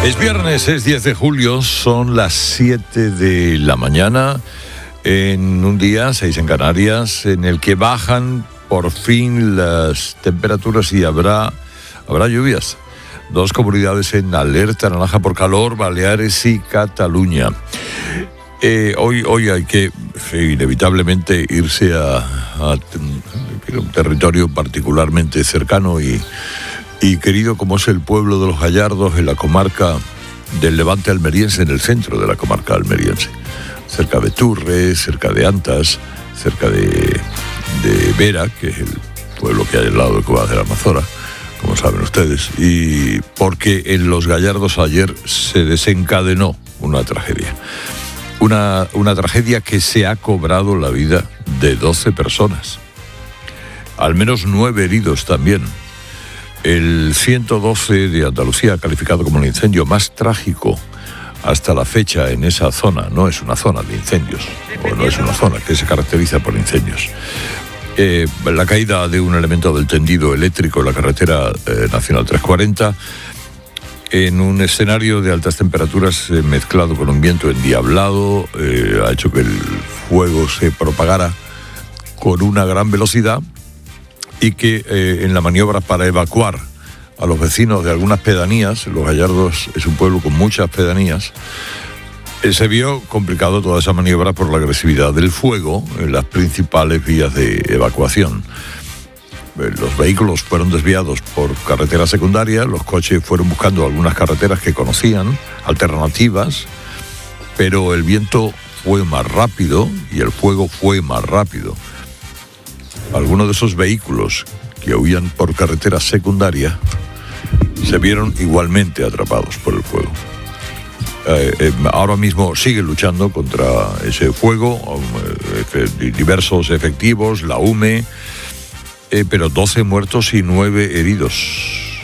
Es viernes, es 10 de julio, son las 7 de la mañana, en un día, 6 en Canarias, en el que bajan por fin las temperaturas y habrá lluvias. 2 comunidades en alerta naranja por calor, Baleares y Cataluña. Hoy hay que inevitablemente irse a un territorio particularmente cercano y querido como es el pueblo de Los Gallardos, en la comarca del Levante almeriense, en el centro de la comarca almeriense, cerca de Turres, cerca de Antas, cerca de Vera, que es el pueblo que hay al lado de Cuevas de la Almazora, como saben ustedes, y porque en Los Gallardos ayer se desencadenó una tragedia. Una tragedia que se ha cobrado la vida de 12 personas. Al menos 9 heridos también. El 112 de Andalucía ha calificado como el incendio más trágico hasta la fecha en esa zona. No es una zona de incendios, o no es una zona que se caracteriza por incendios. La caída de un elemento del tendido eléctrico en la carretera nacional 340, en un escenario de altas temperaturas mezclado con un viento endiablado, ha hecho que el fuego se propagara con una gran velocidad y que en la maniobra para evacuar a los vecinos de algunas pedanías, Los Gallardos es un pueblo con muchas pedanías, se vio complicado toda esa maniobra por la agresividad del fuego en las principales vías de evacuación. Los vehículos fueron desviados por carreteras secundarias, los coches fueron buscando algunas carreteras que conocían, alternativas, pero el viento fue más rápido y el fuego fue más rápido. Algunos de esos vehículos que huían por carretera secundaria se vieron igualmente atrapados por el fuego. Ahora mismo siguen luchando contra ese fuego, diversos efectivos, la UME, pero 12 muertos y 9 heridos.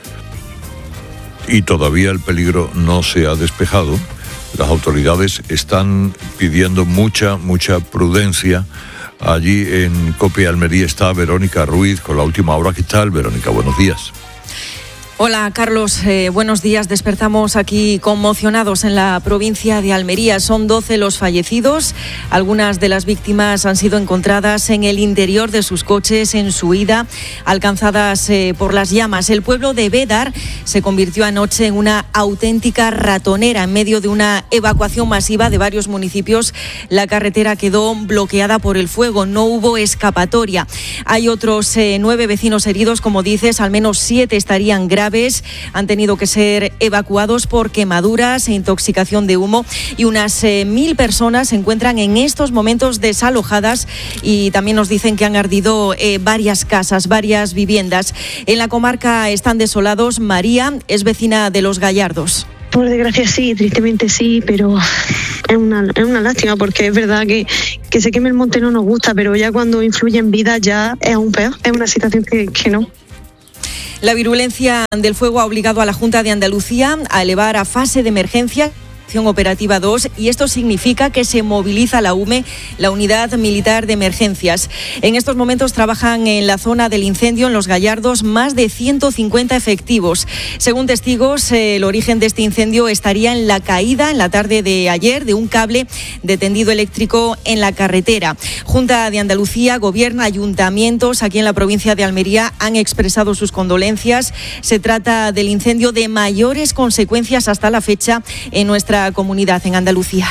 Y todavía el peligro no se ha despejado. Las autoridades están pidiendo mucha prudencia. Allí en COPE Almería está Verónica Ruiz con la última hora. ¿Qué tal, Verónica? Buenos días. Hola, Carlos. Buenos días. Despertamos aquí conmocionados en la provincia de Almería. Son 12 los fallecidos. Algunas de las víctimas han sido encontradas en el interior de sus coches en su huida, alcanzadas por las llamas. El pueblo de Bédar se convirtió anoche en una auténtica ratonera. En medio de una evacuación masiva de varios municipios, la carretera quedó bloqueada por el fuego. No hubo escapatoria. Hay otros 9 vecinos heridos, como dices, al menos 7 estarían graves. Han tenido que ser evacuados por quemaduras e intoxicación de humo y unas 1.000 personas se encuentran en estos momentos desalojadas y también nos dicen que han ardido varias casas, varias viviendas. En la comarca están desolados. María es vecina de Los Gallardos. Por desgracia sí, tristemente sí, pero es una lástima porque es verdad que se queme el monte no nos gusta, pero ya cuando influye en vida ya es aún peor, es una situación que no. La virulencia del fuego ha obligado a la Junta de Andalucía a elevar a fase de emergencia operativa 2 y esto significa que se moviliza la UME, la Unidad Militar de Emergencias. En estos momentos trabajan en la zona del incendio en Los Gallardos más de 150 efectivos. Según testigos, el origen de este incendio estaría en la caída en la tarde de ayer de un cable de tendido eléctrico en la carretera. Junta de Andalucía, Gobierno, ayuntamientos aquí en la provincia de Almería han expresado sus condolencias. Se trata del incendio de mayores consecuencias hasta la fecha en nuestra comunidad en Andalucía.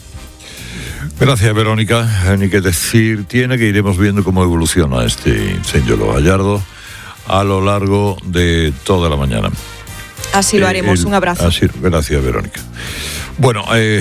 Gracias, Verónica. Ni que decir tiene, que iremos viendo cómo evoluciona este incendio de Los Gallardos a lo largo de toda la mañana. Así lo haremos. Un abrazo. Gracias, Verónica. Bueno,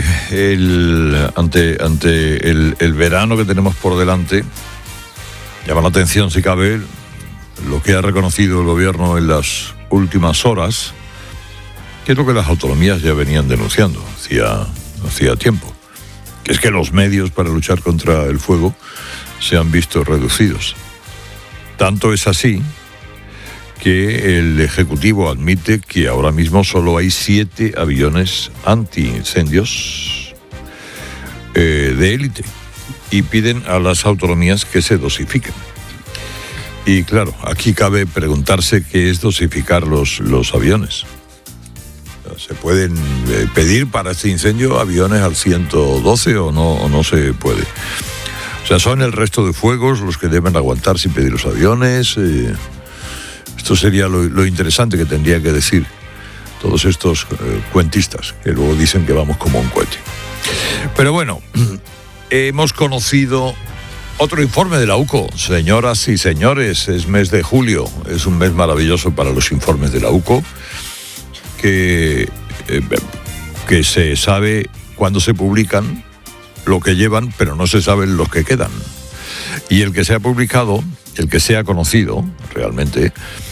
ante el verano que tenemos por delante, llama la atención, si cabe, lo que ha reconocido el Gobierno en las últimas horas, que es lo que las autonomías ya venían denunciando hacía tiempo, que es que los medios para luchar contra el fuego se han visto reducidos. Tanto es así que el Ejecutivo admite que ahora mismo solo hay 7 aviones antiincendios de élite y piden a las autonomías que se dosifiquen. Y claro, aquí cabe preguntarse qué es dosificar los aviones. Se pueden pedir para este incendio aviones al 112 o no se puede. O sea, son el resto de fuegos los que deben aguantar sin pedir los aviones. Esto sería lo interesante que tendría que decir todos estos cuentistas, que luego dicen que vamos como un cohete. Pero bueno, hemos conocido otro informe de la UCO. Señoras y señores, es mes de julio, es un mes maravilloso para los informes de la UCO, que se sabe cuándo se publican, lo que llevan, pero no se saben los que quedan. Y el que se ha publicado, el que se ha conocido realmente,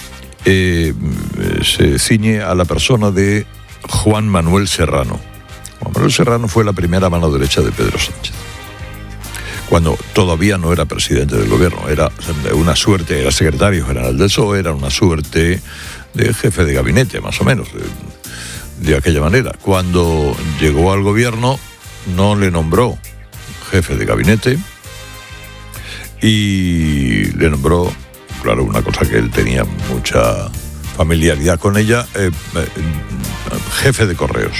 se ciñe a la persona de Juan Manuel Serrano. Juan Manuel Serrano fue la primera mano derecha de Pedro Sánchez, cuando todavía no era presidente del gobierno. Era una suerte, era secretario general del PSOE, era una suerte de jefe de gabinete, más o menos, de aquella manera. Cuando llegó al gobierno, no le nombró jefe de gabinete y le nombró, claro, una cosa que él tenía mucha familiaridad con ella, jefe de correos.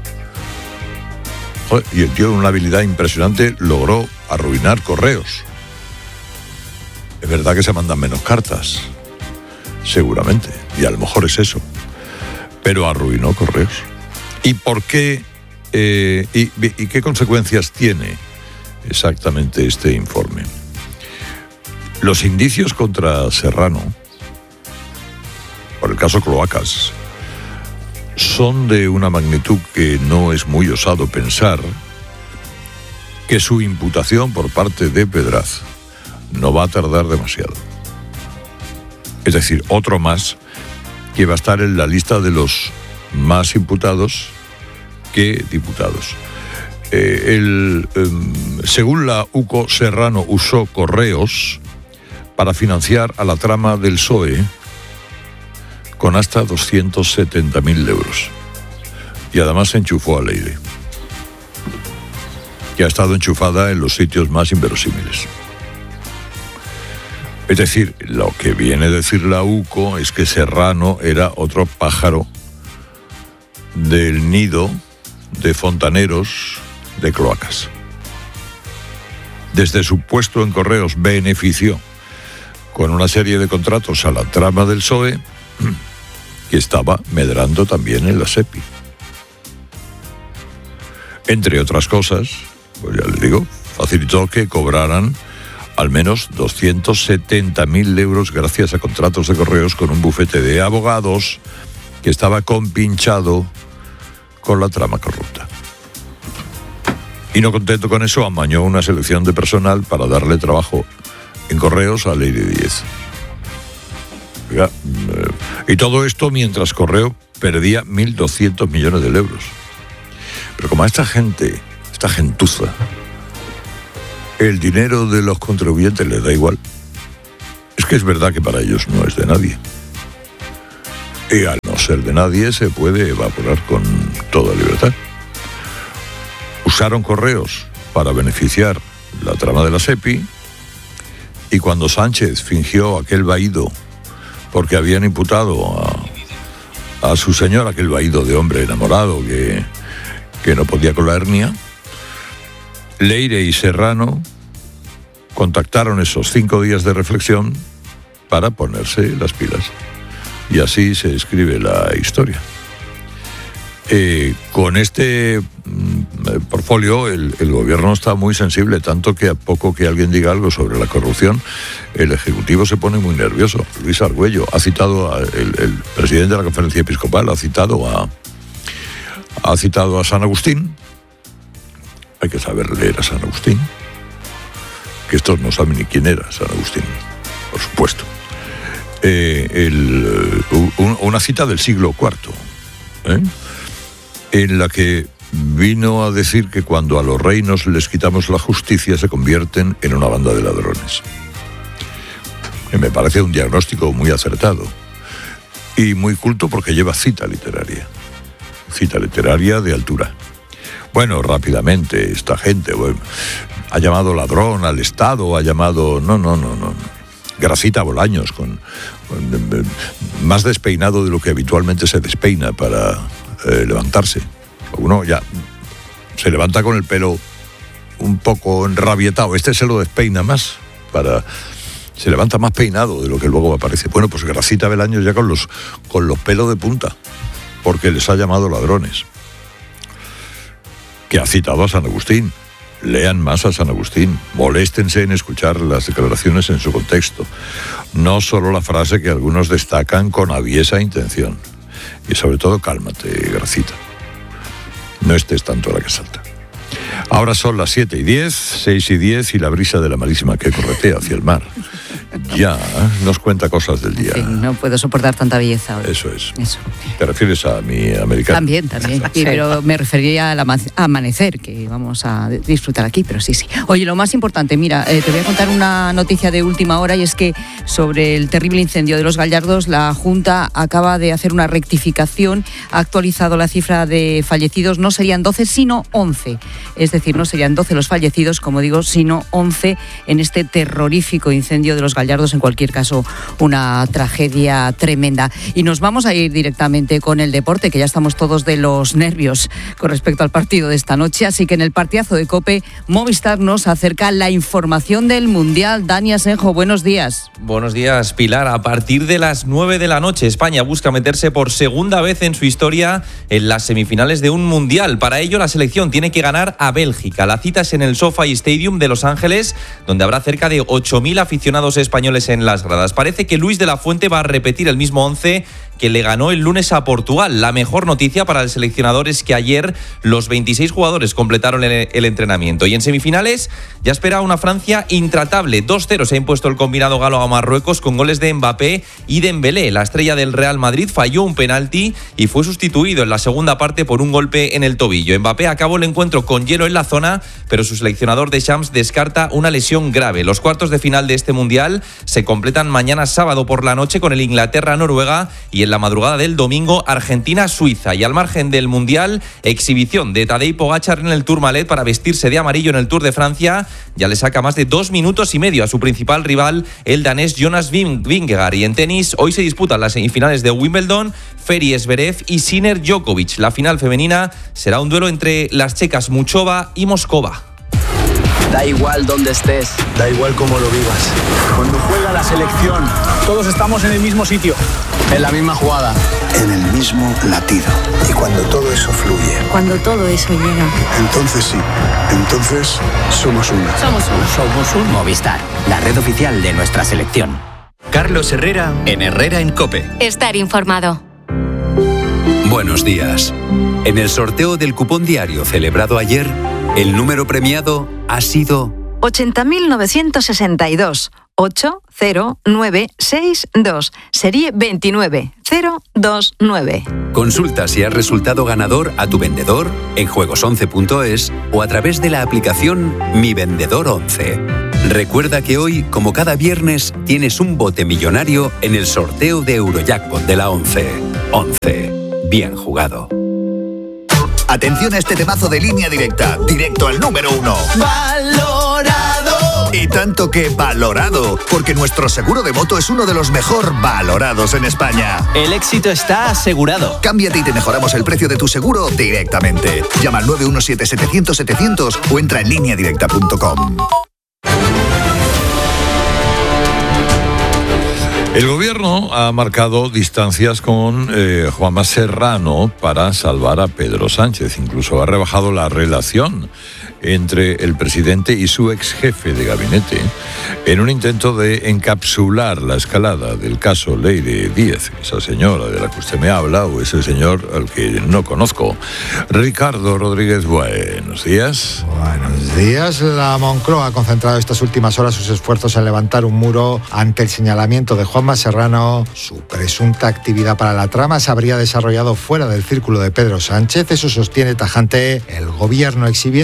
Y el tío, de una habilidad impresionante, logró arruinar correos. Es verdad que se mandan menos cartas, seguramente, y a lo mejor es eso, pero arruinó correos. ¿Y por qué? ¿Y qué consecuencias tiene exactamente este informe? Los indicios contra Serrano, por el caso Cloacas, son de una magnitud que no es muy osado pensar que su imputación por parte de Pedraz no va a tardar demasiado. Es decir, otro más que va a estar en la lista de los más imputados que diputados. Según la UCO, Serrano usó correos para financiar a la trama del PSOE con hasta 270.000 euros. Y además se enchufó a Leire, que ha estado enchufada en los sitios más inverosímiles. Es decir, lo que viene a decir la UCO es que Serrano era otro pájaro del nido de fontaneros de Cloacas. Desde su puesto en correos benefició con una serie de contratos a la trama del PSOE, que estaba medrando también en la SEPI. Entre otras cosas, pues ya les digo, facilitó que cobraran al menos 270.000 euros gracias a contratos de correos con un bufete de abogados que estaba compinchado con la trama corrupta. Y no contento con eso, amañó una selección de personal para darle trabajo en correos a Leire Díez. Y todo esto mientras Correo perdía 1.200 millones de euros. Pero como a esta gente, esta gentuza, el dinero de los contribuyentes les da igual, es que es verdad que para ellos no es de nadie. Y al no ser de nadie se puede evaporar con toda libertad. Usaron correos para beneficiar la trama de la SEPI, y cuando Sánchez fingió aquel vaído porque habían imputado a su señor, aquel vaído de hombre enamorado que no podía con la hernia, Leire y Serrano contactaron esos 5 días de reflexión para ponerse las pilas. Y así se escribe la historia. Con este portfolio el gobierno está muy sensible, tanto que a poco que alguien diga algo sobre la corrupción, el Ejecutivo se pone muy nervioso. Luis Argüello ha citado, el presidente de la Conferencia Episcopal ha citado a San Agustín. Hay que saber leer a San Agustín, que estos no saben ni quién era San Agustín, por supuesto. Una cita del siglo IV, en la que vino a decir que cuando a los reinos les quitamos la justicia se convierten en una banda de ladrones. Me parece un diagnóstico muy acertado y muy culto porque lleva cita literaria de altura. Bueno, rápidamente esta gente ha llamado ladrón al Estado, ha llamado... No. Gracita Bolaños, con más despeinado de lo que habitualmente se despeina para levantarse. Uno ya se levanta con el pelo un poco enrabietado. Este se lo despeina más, se levanta más peinado de lo que luego aparece. Bueno, pues Gracita Belaños ya con los pelos de punta, porque les ha llamado ladrones. Que ha citado a San Agustín. Lean más a San Agustín, moléstense en escuchar las declaraciones en su contexto, no solo la frase que algunos destacan con aviesa intención. Y sobre todo, cálmate, Gracita. No estés tanto a la que salta. Ahora son las 7:10, 6:10 y la brisa de la marísima que corretea hacia el mar ya nos cuenta cosas del día. Sí, no puedo soportar tanta belleza hoy. Eso es. Eso. ¿Te refieres a mi americano? También. Sí, pero me referiría al amanecer, que vamos a disfrutar aquí, pero sí. Oye, lo más importante, mira, te voy a contar una noticia de última hora, y es que sobre el terrible incendio de Los Gallardos, la Junta acaba de hacer una rectificación, ha actualizado la cifra de fallecidos, no serían 12, sino 11. Es decir, no serían 12 los fallecidos, como digo, sino 11 en este terrorífico incendio de Los Gallardos. En cualquier caso, una tragedia tremenda. Y nos vamos a ir directamente con el deporte, que ya estamos todos de los nervios con respecto al partido de esta noche. Así que en el partidazo de COPE, Movistar nos acerca la información del Mundial. Dani Asenjo, buenos días. Buenos días, Pilar. A partir de las 9 de la noche, España busca meterse por segunda vez en su historia en las semifinales de un Mundial. Para ello, la selección tiene que ganar a Bélgica. La cita es en el SoFi Stadium de Los Ángeles, donde habrá cerca de 8.000 aficionados españoles en las gradas. Parece que Luis de la Fuente va a repetir el mismo 11 que le ganó el lunes a Portugal. La mejor noticia para el seleccionador es que ayer los 26 jugadores completaron el entrenamiento. Y en semifinales ya espera una Francia intratable. 2-0 se ha impuesto el combinado galo a Marruecos con goles de Mbappé y Dembélé. La estrella del Real Madrid falló un penalti y fue sustituido en la segunda parte por un golpe en el tobillo. Mbappé acabó el encuentro con hielo en la zona, pero su seleccionador Deschamps descarta una lesión grave. Los cuartos de final de este Mundial se completan mañana sábado por la noche con el Inglaterra-Noruega y en la madrugada del domingo Argentina-Suiza. Y al margen del Mundial, exhibición de Tadej Pogačar en el Tourmalet para vestirse de amarillo en el Tour de Francia. Ya le saca más de 2 minutos y medio a su principal rival, el danés Jonas Vingegaard. Y en tenis, hoy se disputan las semifinales de Wimbledon, Ferry Zverev y Sinner Djokovic. La final femenina será un duelo entre las checas Muchova y Moscova. Da igual dónde estés, da igual cómo lo vivas. Cuando juega la selección, todos estamos en el mismo sitio, en la misma jugada, en el mismo latido. Y cuando todo eso fluye, cuando todo eso llega, entonces sí, entonces somos uno. Somos uno. Movistar, la red oficial de nuestra selección. Carlos Herrera en Herrera en COPE. Estar informado. Buenos días. En el sorteo del cupón diario celebrado ayer, el número premiado ha sido 80.962 80962, serie 29029. Consulta si has resultado ganador a tu vendedor en juegos11.es o a través de la aplicación Mi Vendedor 11. Recuerda que hoy, como cada viernes, tienes un bote millonario en el sorteo de Eurojackpot de la 11. 11. Bien jugado. Atención a este temazo de Línea Directa, directo al número 1. ¡Valorado! Y tanto que valorado, porque nuestro seguro de moto es uno de los mejor valorados en España. El éxito está asegurado. Cámbiate y te mejoramos el precio de tu seguro directamente. Llama al 917-700-700 o entra en lineadirecta.com. El gobierno ha marcado distancias con Juanma Serrano para salvar a Pedro Sánchez. Incluso ha rebajado la relación entre el presidente y su ex jefe de gabinete en un intento de encapsular la escalada del caso Leire Díez, esa señora de la que usted me habla o ese señor al que no conozco. Ricardo Rodríguez, buenos días. Buenos días. La Moncloa ha concentrado estas últimas horas sus esfuerzos en levantar un muro ante el señalamiento de Juanma Serrano. Su presunta actividad para la trama se habría desarrollado fuera del círculo de Pedro Sánchez. Eso sostiene tajante el gobierno, exhibiendo que dejó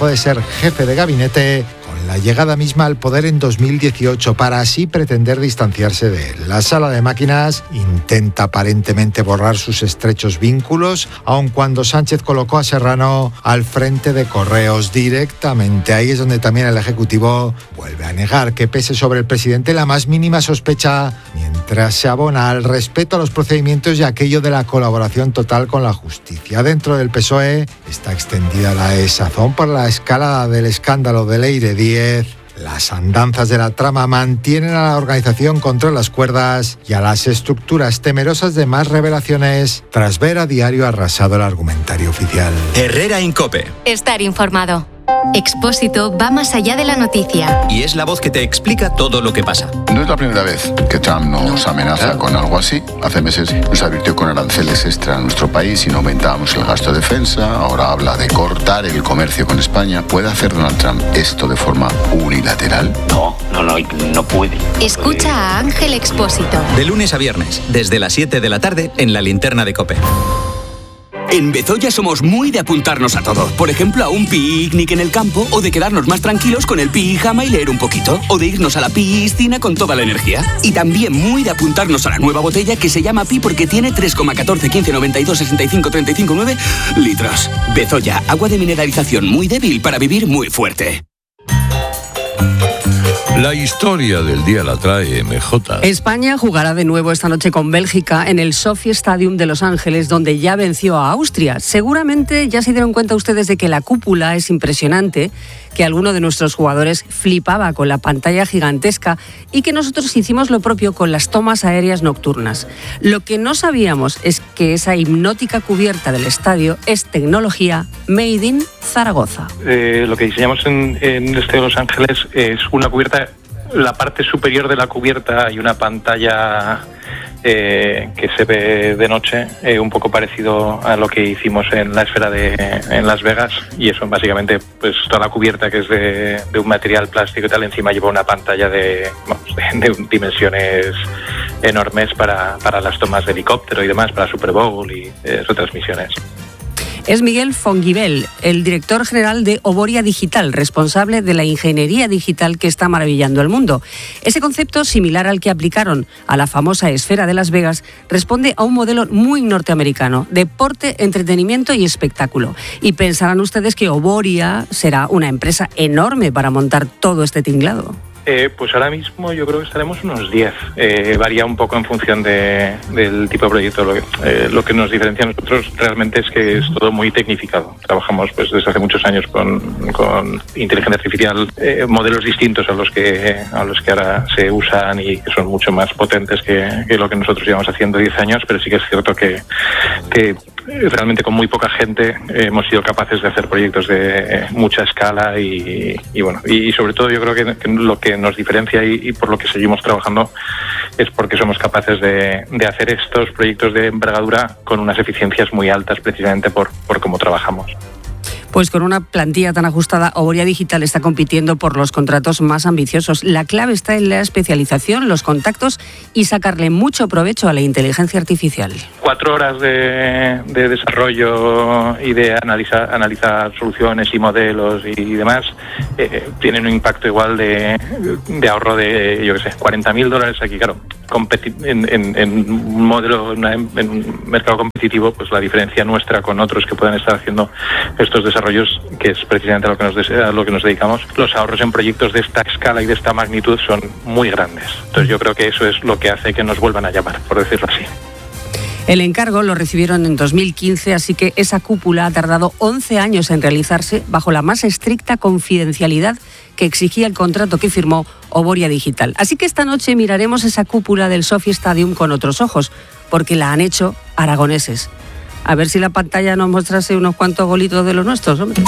de ser jefe de gabinete con la llegada misma al poder en 2018 para así pretender distanciarse de él. La sala de máquinas intenta aparentemente borrar sus estrechos vínculos, aun cuando Sánchez colocó a Serrano al frente de Correos directamente. Ahí es donde también el Ejecutivo vuelve a negar que pese sobre el presidente la más mínima sospecha, mientras se abona al respeto a los procedimientos y aquello de la colaboración total con la justicia. Dentro del PSOE está extendida la desazón por la escalada del escándalo de Leire 10. Las andanzas de la trama mantienen a la organización contra las cuerdas y a las estructuras temerosas de más revelaciones tras ver a diario arrasado el argumentario oficial. Herrera en COPE. Estar informado. Expósito va más allá de la noticia. Y es la voz que te explica todo lo que pasa. No es la primera vez que Trump nos amenaza con algo así. Hace meses nos advirtió con aranceles extra a nuestro país si no aumentábamos el gasto de defensa. Ahora habla de cortar el comercio con España. ¿Puede hacer Donald Trump esto de forma unilateral? No puede. Escucha a Ángel Expósito. De lunes a viernes, desde las 7 de la tarde, en la linterna de COPE. En Bezoya somos muy de apuntarnos a todo. Por ejemplo, a un picnic en el campo, o de quedarnos más tranquilos con el pijama y leer un poquito, o de irnos a la piscina con toda la energía. Y también muy de apuntarnos a la nueva botella que se llama Pi porque tiene 3,14, 15, 92, 65, 35, 9 litros. Bezoya, agua de mineralización muy débil para vivir muy fuerte. La historia del día la trae MJ. España jugará de nuevo esta noche con Bélgica en el Sophie Stadium de Los Ángeles, donde ya venció a Austria. Seguramente ya se dieron cuenta ustedes de que la cúpula es impresionante, que alguno de nuestros jugadores flipaba con la pantalla gigantesca y que nosotros hicimos lo propio con las tomas aéreas nocturnas. Lo que no sabíamos es que esa hipnótica cubierta del estadio es tecnología made in Zaragoza. Lo que diseñamos en el estadio de Los Ángeles es una cubierta. La parte superior de la cubierta hay una pantalla que se ve de noche, un poco parecido a lo que hicimos en la esfera en Las Vegas, y eso básicamente pues toda la cubierta, que es de un material plástico y tal, encima lleva una pantalla de dimensiones enormes para las tomas de helicóptero y demás, para Super Bowl y retransmisiones. Es Miguel Fonguibel, el director general de Oboria Digital, responsable de la ingeniería digital que está maravillando el mundo. Ese concepto, similar al que aplicaron a la famosa esfera de Las Vegas, responde a un modelo muy norteamericano: deporte, entretenimiento y espectáculo. Y pensarán ustedes que Oboria será una empresa enorme para montar todo este tinglado. Pues ahora mismo yo creo que estaremos unos 10. Varía un poco en función del tipo de proyecto. Lo que nos diferencia a nosotros realmente es que es todo muy tecnificado. Trabajamos pues desde hace muchos años con inteligencia artificial, modelos distintos a los que ahora se usan y que son mucho más potentes que lo que nosotros llevamos haciendo 10 años, pero sí que es cierto que realmente con muy poca gente hemos sido capaces de hacer proyectos de mucha escala y sobre todo yo creo que lo que nos diferencia y por lo que seguimos trabajando es porque somos capaces de hacer estos proyectos de envergadura con unas eficiencias muy altas, precisamente por cómo trabajamos. Pues con una plantilla tan ajustada, Oboria Digital está compitiendo por los contratos más ambiciosos. La clave está en la especialización, los contactos y sacarle mucho provecho a la inteligencia artificial. 4 horas de desarrollo y de analizar soluciones y modelos y demás tienen un impacto igual de ahorro de, yo qué sé, $40,000 aquí, claro. En un modelo, en un mercado competitivo, pues la diferencia nuestra con otros que puedan estar haciendo estos desarrollos, que es precisamente a lo que nos dedicamos, los ahorros en proyectos de esta escala y de esta magnitud son muy grandes. Entonces yo creo que eso es lo que hace que nos vuelvan a llamar, por decirlo así. El encargo lo recibieron en 2015, así que esa cúpula ha tardado 11 años en realizarse bajo la más estricta confidencialidad que exigía el contrato que firmó Oboria Digital. Así que esta noche miraremos esa cúpula del Sophie Stadium con otros ojos, porque la han hecho aragoneses. A ver si la pantalla nos mostrase unos cuantos golitos de los nuestros, hombre.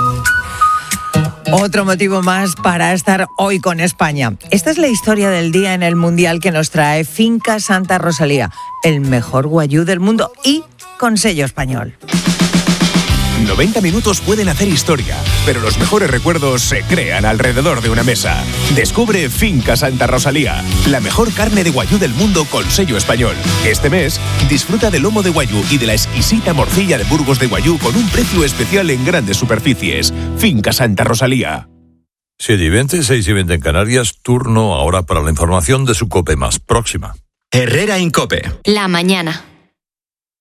Otro motivo más para estar hoy con España. Esta es la historia del día en el Mundial que nos trae Finca Santa Rosalía, el mejor guayú del mundo y con sello español. 90 minutos pueden hacer historia, pero los mejores recuerdos se crean alrededor de una mesa. Descubre Finca Santa Rosalía, la mejor carne de guayú del mundo con sello español. Este mes, disfruta del lomo de guayú y de la exquisita morcilla de Burgos de guayú con un precio especial en grandes superficies. Finca Santa Rosalía. 7:20, 6:20 en Canarias. Turno ahora para la información de su COPE más próxima. Herrera Incope. La mañana.